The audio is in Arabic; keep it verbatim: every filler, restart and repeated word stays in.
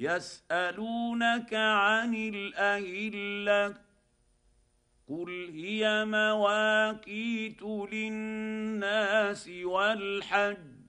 يسالونك عن الاهله قل هي مواقيت للناس والحج